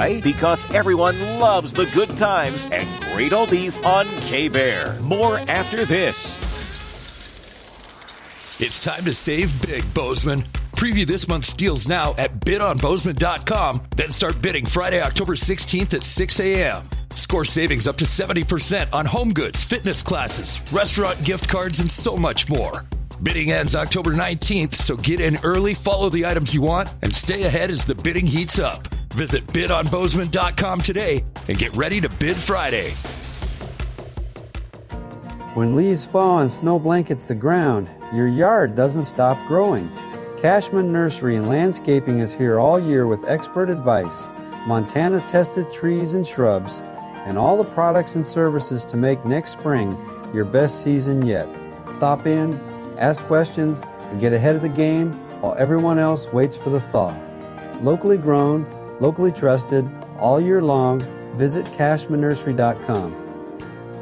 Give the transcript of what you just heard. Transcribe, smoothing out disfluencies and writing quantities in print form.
Why? Because everyone loves the good times and great oldies on K-Bear. More after this. It's time to save big, Bozeman. Preview this month's deals now at bidonbozeman.com. Then start bidding Friday, October 16th at 6 a.m. Score savings up to 70% on home goods, fitness classes, restaurant gift cards, and so much more. Bidding ends October 19th, so get in early, follow the items you want, and stay ahead as the bidding heats up. Visit bidonbozeman.com today and get ready to bid Friday. When leaves fall and snow blankets the ground, your yard doesn't stop growing. Cashman Nursery and Landscaping is here all year with expert advice, Montana-tested trees and shrubs, and all the products and services to make next spring your best season yet. Stop in, ask questions, and get ahead of the game while everyone else waits for the thaw. Locally grown, locally trusted, all year long, visit CashmanNursery.com.